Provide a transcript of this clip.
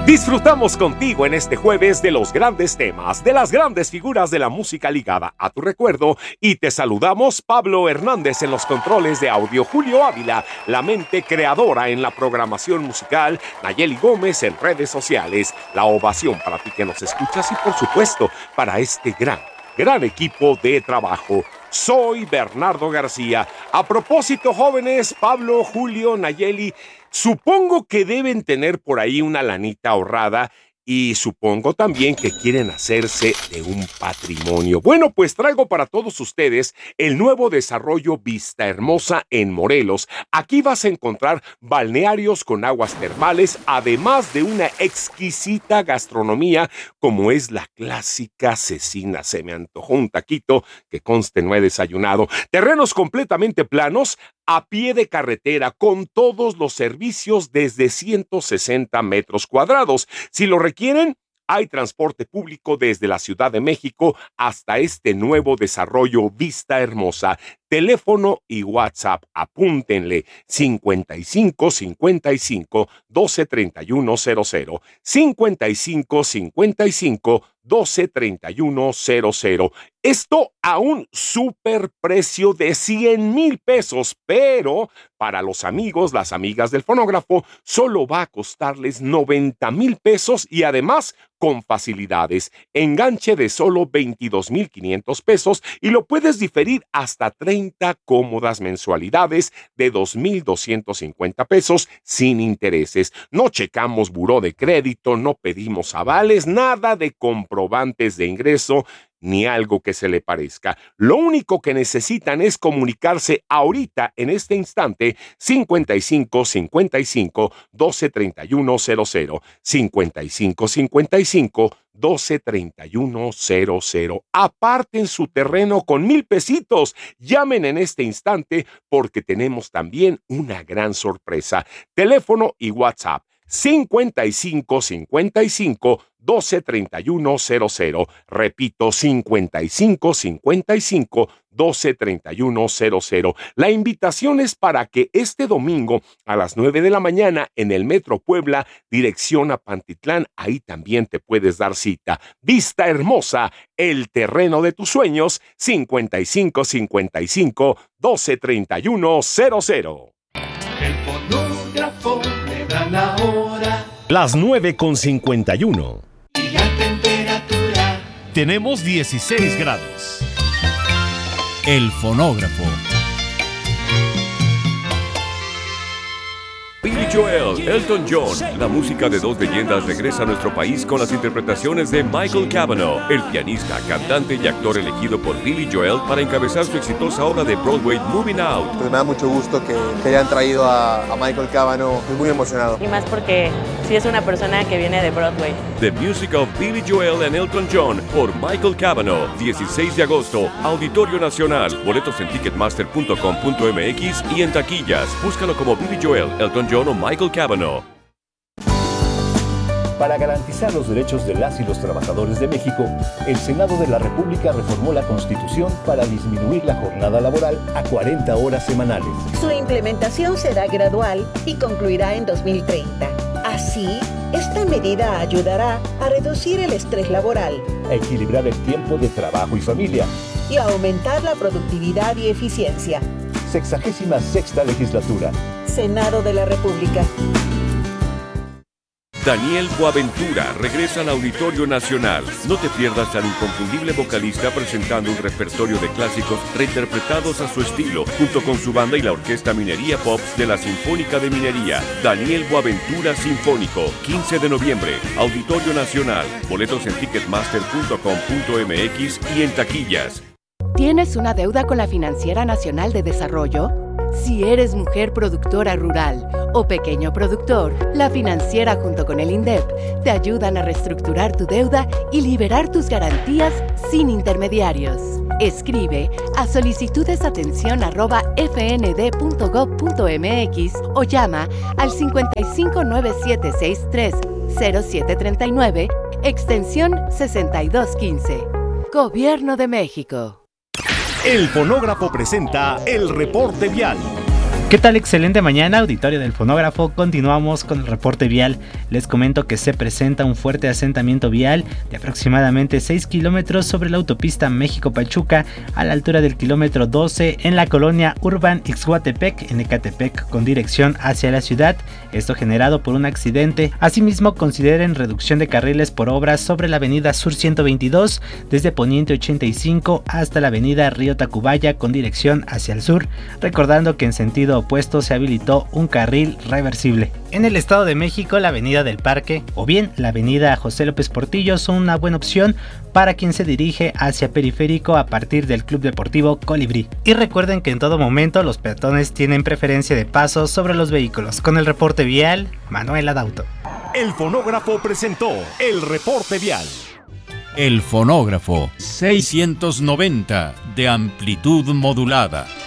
Disfrutamos contigo en este jueves de los grandes temas, de las grandes figuras de la música ligada a tu recuerdo, y te saludamos Pablo Hernández en los controles de audio, Julio Ávila, la mente creadora en la programación musical, Nayeli Gómez en redes sociales, la ovación para ti que nos escuchas y por supuesto para este gran equipo de trabajo. Soy Bernardo García. A propósito, jóvenes, Pablo, Julio, Nayeli, supongo que deben tener por ahí una lanita ahorrada y supongo también que quieren hacerse de un patrimonio. Bueno, pues traigo para todos ustedes el nuevo desarrollo Vista Hermosa en Morelos. Aquí vas a encontrar balnearios con aguas termales, además de una exquisita gastronomía como es la clásica cecina. Se me antojó un taquito que conste no he desayunado. Terrenos completamente planos, a pie de carretera, con todos los servicios desde 160 metros cuadrados. Si lo requieren, hay transporte público desde la Ciudad de México hasta este nuevo desarrollo Vista Hermosa. Teléfono y WhatsApp, apúntenle 55 55 12 31 00, 55 55 12 31 00. Esto a un super precio de 100,000 pesos, pero para los amigos, las amigas del fonógrafo, solo va a costarles 90,000 pesos y además con facilidades. Enganche de solo 22,500 pesos y lo puedes diferir hasta 30 cómodas mensualidades de 2,250 pesos sin intereses. No checamos buró de crédito, no pedimos avales, nada de comprobantes de ingreso, ni algo que se le parezca. Lo único que necesitan es comunicarse ahorita, en este instante, 55 55 12 31 00, 55 55 12 31 00. Aparten su terreno con 1,000 pesitos. Llamen en este instante porque tenemos también una gran sorpresa. Teléfono y WhatsApp 55 55 12 31 00. Repito, 55 55 12 31 00. La invitación es para que este domingo a las 9 de la mañana en el Metro Puebla, dirección a Pantitlán, ahí también te puedes dar cita. Vista Hermosa, el terreno de tus sueños, 55 55 12 31 00. El fonógrafo me da la hora. Las 9:51. Y la temperatura. Tenemos 16 grados. El fonógrafo. Billy Joel, Elton John, la música de dos leyendas regresa a nuestro país con las interpretaciones de Michael Cavanaugh, el pianista, cantante y actor elegido por Billy Joel para encabezar su exitosa obra de Broadway Moving Out. Pues me da mucho gusto que hayan traído a Michael Cavanaugh, estoy muy emocionado. Y más porque sí es una persona que viene de Broadway. The Music of Billy Joel and Elton John por Michael Cavanaugh, 16 de agosto, Auditorio Nacional, boletos en ticketmaster.com.mx y en taquillas. Búscalo como Billy Joel, Elton John o Michael Cavanaugh. Para garantizar los derechos de las y los trabajadores de México, el Senado de la República reformó la Constitución para disminuir la jornada laboral a 40 horas semanales. Su implementación será gradual y concluirá en 2030. Así, esta medida ayudará a reducir el estrés laboral, a equilibrar el tiempo de trabajo y familia y a aumentar la productividad y eficiencia. 66ª legislatura. Senado de la República. Daniel Boaventura regresa al Auditorio Nacional. No te pierdas al inconfundible vocalista presentando un repertorio de clásicos reinterpretados a su estilo, junto con su banda y la Orquesta Minería Pops de la Sinfónica de Minería. Daniel Boaventura Sinfónico, 15 de noviembre, Auditorio Nacional. Boletos en ticketmaster.com.mx y en taquillas. ¿Tienes una deuda con la Financiera Nacional de Desarrollo? Si eres mujer productora rural o pequeño productor, la Financiera junto con el INDEP te ayudan a reestructurar tu deuda y liberar tus garantías sin intermediarios. Escribe a solicitudesatención@fnd.gov.mx o llama al 5597630739, extensión 6215. Gobierno de México. El fonógrafo presenta el reporte vial. ¿Qué tal? Excelente mañana, auditorio del Fonógrafo. Continuamos con el reporte vial. Les comento que se presenta un fuerte asentamiento vial de aproximadamente 6 kilómetros sobre la autopista México-Pachuca a la altura del kilómetro 12 en la colonia Urban Ixhuatepec en Ecatepec con dirección hacia la ciudad. Esto generado por un accidente. Asimismo, consideren reducción de carriles por obras sobre la avenida Sur 122 desde Poniente 85 hasta la avenida Río Tacubaya con dirección hacia el sur. Recordando que en sentido opuesto se habilitó un carril reversible. En el Estado de México, la avenida del Parque o bien la avenida José López Portillo son una buena opción para quien se dirige hacia Periférico a partir del Club Deportivo Colibrí. Y recuerden que en todo momento los peatones tienen preferencia de paso sobre los vehículos. Con el reporte vial, Manuel Adauto. El Fonógrafo presentó el reporte vial. El Fonógrafo 690 de amplitud modulada.